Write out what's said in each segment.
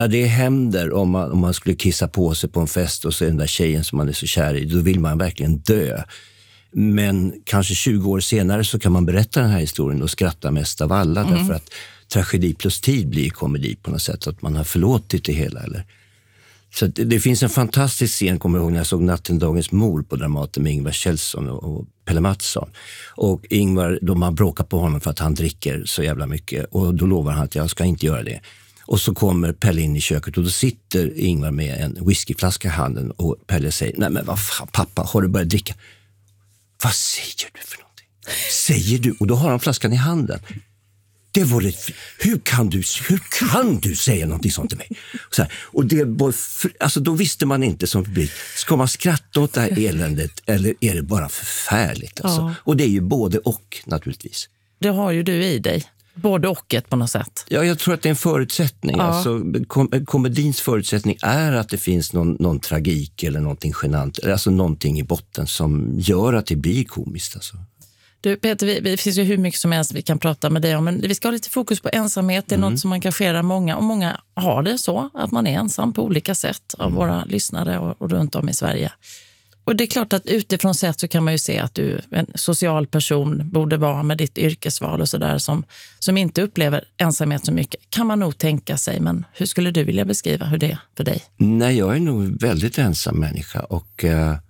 Ja, det händer om man skulle kissa på sig på en fest och så är den där tjejen som man är så kär i, då vill man verkligen dö. Men kanske 20 år senare så kan man berätta den här historien och skratta mest av alla därför att tragedi plus tid blir komedi på något sätt, att man har förlåtit det hela. Eller? Så det finns en fantastisk scen, kommer jag ihåg när jag såg Natten dagens mord på Dramaten med Ingvar Kjellson och Pelle Mattsson. Och Ingvar, de har bråkat på honom för att han dricker så jävla mycket och då lovar han att jag ska inte göra det. Och så kommer Pelle in i köket och då sitter Ingvar med en whiskyflaska i handen och Pelle säger, nej men vad fan pappa, har du börjat dricka? Vad säger du för någonting? Säger du? Och då har han flaskan i handen. Det var det. Hur kan du säga någonting sånt till mig? Så här, och det var, alltså då visste man inte som publik, ska man skratta åt det här eländet eller är det bara förfärligt? Alltså? Ja. Och det är ju både och naturligtvis. Det har ju du i dig. Både och ett på något sätt. Ja, jag tror att det är en förutsättning. Ja. Alltså, komedins förutsättning är att det finns någon tragik eller någonting genant. Alltså någonting i botten som gör att det blir komiskt. Alltså. Du Peter, det finns ju hur mycket som helst vi kan prata med dig om. Men vi ska ha lite fokus på ensamhet. Det är något som engagerar många. Och många har det så att man är ensam på olika sätt av våra lyssnare och runt om i Sverige. Och det är klart att utifrån sett så kan man ju se att du är en social person, borde vara med ditt yrkesval och sådär, som inte upplever ensamhet så mycket. Kan man nog tänka sig, men hur skulle du vilja beskriva hur det är för dig? Nej, jag är nog väldigt ensam människa och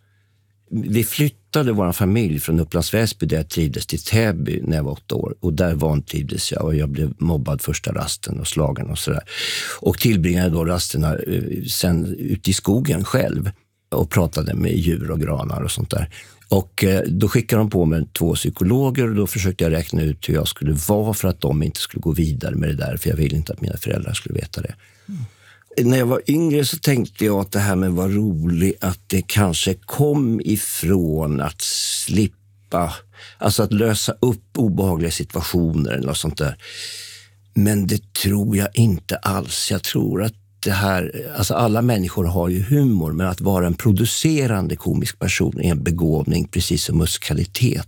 vi flyttade vår familj från Upplands Väsby där jag trivdes till Täby när jag var 8 år. Och där vantrivdes jag och jag blev mobbad första rasten och slagen och sådär. Och tillbringade då rasterna sen ute i skogen själv och pratade med djur och granar och sånt där. Och då skickade de på mig 2 psykologer och då försökte jag räkna ut hur jag skulle vara för att de inte skulle gå vidare med det där, för jag ville inte att mina föräldrar skulle veta det. När jag var yngre så tänkte jag att det här med var roligt, att det kanske kom ifrån att slippa, alltså att lösa upp obehagliga situationer eller något sånt där. Men det tror jag inte alls. Jag tror att det här, alltså alla människor har ju humor, men att vara en producerande komisk person är en begåvning precis som musikalitet.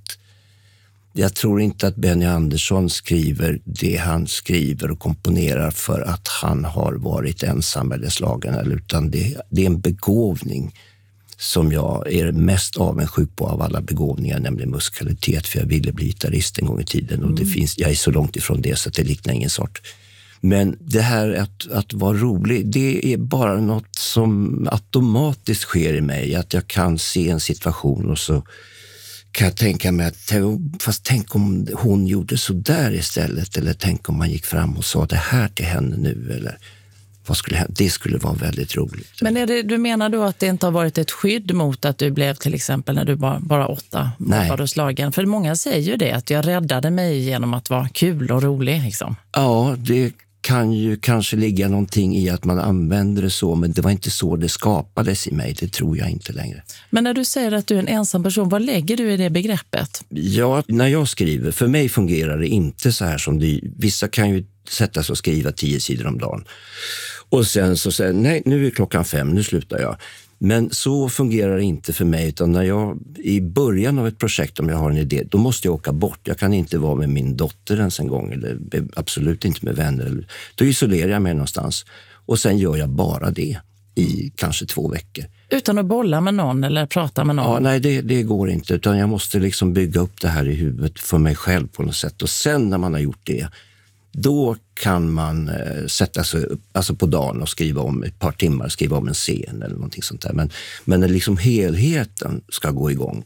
Jag tror inte att Benny Andersson skriver det han skriver och komponerar för att han har varit ensam eller slagen, utan det är en begåvning som jag är mest avundsjuk på av alla begåvningar, nämligen musikalitet, för jag ville bli gitarrist en gång i tiden och jag är så långt ifrån det så att det liknar ingen sort. Men det här att vara rolig, det är bara något som automatiskt sker i mig, att jag kan se en situation och så kan jag tänka mig att fast tänk om hon gjorde så där istället, eller tänk om man gick fram och sa det här till henne nu, eller vad skulle hända? Det skulle vara väldigt roligt. Men du menar då att det inte har varit ett skydd mot att du blev till exempel när du bara 8 var du slagen? För många säger ju det, att jag räddade mig genom att vara kul och rolig liksom. Ja, det kan ju kanske ligga någonting i att man använder det så, men det var inte så det skapades i mig, det tror jag inte längre. Men när du säger att du är en ensam person, vad lägger du i det begreppet? Ja, när jag skriver, för mig fungerar det inte så här som vissa kan ju sätta sig och skriva 10 sidor om dagen. Och sen så säger nej, nu är klockan 5, nu slutar jag. Men så fungerar det inte för mig, utan när jag i början av ett projekt, om jag har en idé, då måste jag åka bort. Jag kan inte vara med min dotter ens en gång, eller absolut inte med vänner. Då isolerar jag mig någonstans och sen gör jag bara det i kanske 2 veckor. Utan att bolla med någon eller prata med någon? Ja, nej, det går inte, utan jag måste liksom bygga upp det här i huvudet för mig själv på något sätt. Och sen när man har gjort det, då kan man sätta sig alltså på dagen och skriva om ett par timmar, skriva om en scen eller någonting sånt där. Men när liksom helheten ska gå igång,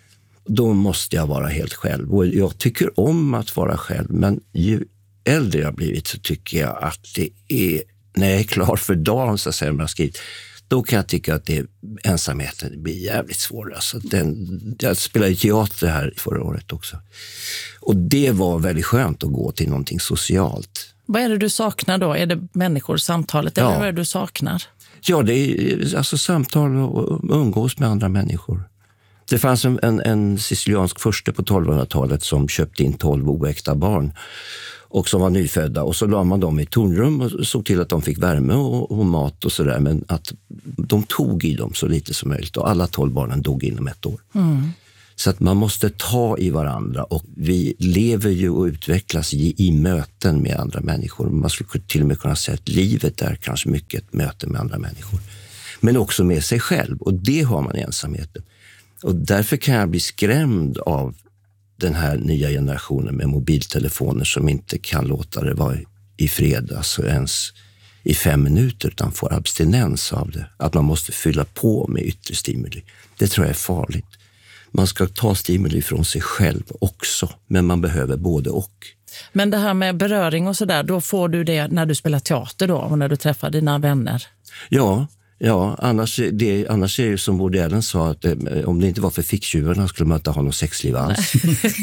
då måste jag vara helt själv. Och jag tycker om att vara själv, men ju äldre jag blivit så tycker jag att det är, när jag är klar för dagen så säger man skrivit, då kan jag tycka att ensamheten blir jävligt svår. Alltså jag spelade teater här förra året också. Och det var väldigt skönt att gå till någonting socialt. Vad är det du saknar då? Är det människor, samtalet, eller vad är det du saknar? Ja, det är alltså samtal och umgås med andra människor. Det fanns en siciliansk furste på 1200-talet som köpte in 12 oäkta barn och som var nyfödda, och så la man dem i tornrum och såg till att de fick värme och mat och sådär, men att de tog i dem så lite som möjligt, och alla 12 barnen dog inom 1 år. Så att man måste ta i varandra, och vi lever ju och utvecklas i möten med andra människor. Man skulle till och med kunna säga att livet är kanske mycket ett möte med andra människor. Men också med sig själv, och det har man i ensamheten. Och därför kan jag bli skrämd av den här nya generationen med mobiltelefoner som inte kan låta det vara i fred, alltså ens i 5 minuter, utan får abstinens av det. Att man måste fylla på med yttre stimuli. Det tror jag är farligt. Man ska ta stimuli från sig själv också, men man behöver både och. Men det här med beröring och sådär, då får du det när du spelar teater då, och när du träffar dina vänner? Ja, annars är det ju som Woody Allen sa, att om det inte var för ficktjuvarna skulle man inte ha något sexliv alls.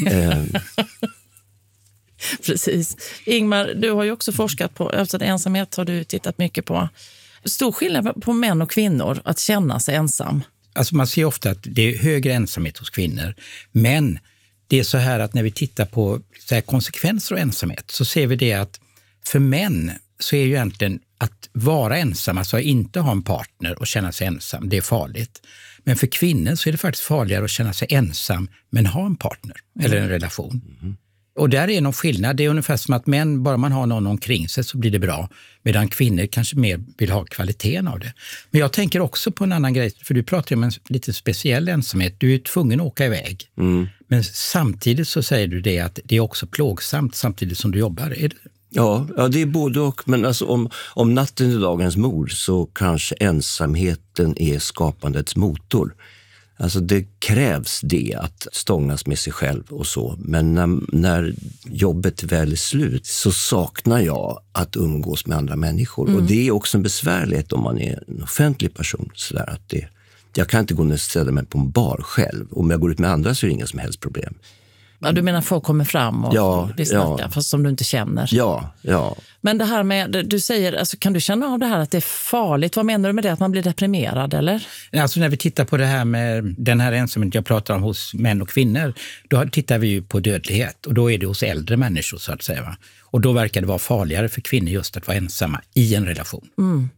Precis. Ingmar, du har ju också forskat på ensamhet, har du tittat mycket på. Stor skillnad på män och kvinnor att känna sig ensam. Alltså man ser ofta att det är högre ensamhet hos kvinnor, men det är så här att när vi tittar på så här konsekvenser av ensamhet så ser vi det att för män så är ju egentligen att vara ensam, alltså inte ha en partner och känna sig ensam, det är farligt. Men för kvinnor så är det faktiskt farligare att känna sig ensam men ha en partner eller en relation. Och där är någon skillnad. Det är ungefär som att män, bara man har någon omkring sig så blir det bra. Medan kvinnor kanske mer vill ha kvaliteten av det. Men jag tänker också på en annan grej. För du pratar om en lite speciell ensamhet. Du är tvungen att åka iväg. Men samtidigt så säger du det att det är också plågsamt samtidigt som du jobbar. Är det? Ja, det är både och. Men alltså om natten är dagens mord så kanske ensamheten är skapandets motor. Alltså det krävs det att stångas med sig själv och så. Men när jobbet väl är slut så saknar jag att umgås med andra människor. Och det är också en besvärlighet om man är en offentlig person. Så där att jag kan inte gå och ställa mig på en bar själv. Om jag går ut med andra så är det inga som helst problem. Ja, du menar folk kommer fram och vill snacka fast som du inte känner. Ja. Men det här med, du säger, alltså, kan du känna av det här att det är farligt? Vad menar du med det? Att man blir deprimerad, eller? Alltså när vi tittar på det här med den här ensamhet jag pratar om hos män och kvinnor, då tittar vi ju på dödlighet. Och då är det hos äldre människor så att säga. Va? Och då verkar det vara farligare för kvinnor just att vara ensamma i en relation.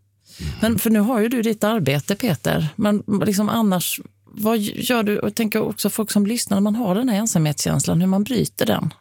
Men för nu har ju du ditt arbete, Peter. Men liksom annars... Vad gör du? Och tänker också folk som lyssnar när man har den här ensamhetskänslan, hur man bryter den?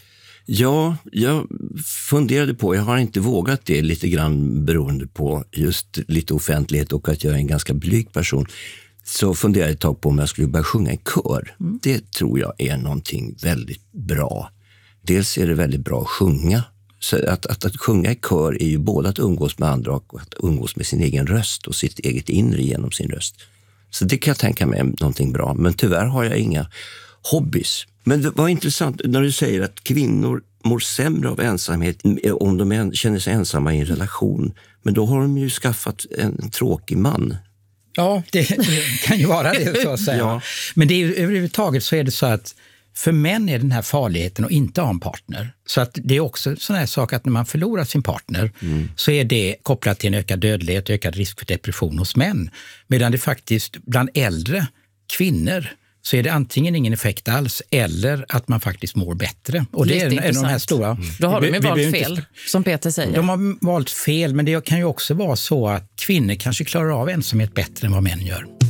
Ja, jag funderade på, jag har inte vågat det lite grann beroende på just lite offentlighet och att jag är en ganska blyg person. Så funderade jag ett tag på om jag skulle börja sjunga i kör. Det tror jag är någonting väldigt bra. Dels är det väldigt bra att sjunga. Så att sjunga i kör är ju både att umgås med andra och att umgås med sin egen röst och sitt eget inre genom sin röst. Så det kan jag tänka mig någonting bra. Men tyvärr har jag inga hobbys. Men det var intressant när du säger att kvinnor mår sämre av ensamhet om de känner sig ensamma i en relation. Men då har de ju skaffat en tråkig man. Ja, det kan ju vara det så att säga. Ja. Men det är, överhuvudtaget så är det så att för män är den här farligheten att inte ha en partner. Så att det är också sån här sak att när man förlorar sin partner så är det kopplat till en ökad dödlighet och ökad risk för depression hos män. Medan det faktiskt bland äldre kvinnor så är det antingen ingen effekt alls eller att man faktiskt mår bättre. Och det är en av de här stora... Då har de ju valt fel, som Peter säger. De har valt fel, men det kan ju också vara så att kvinnor kanske klarar av ensamhet bättre än vad män gör.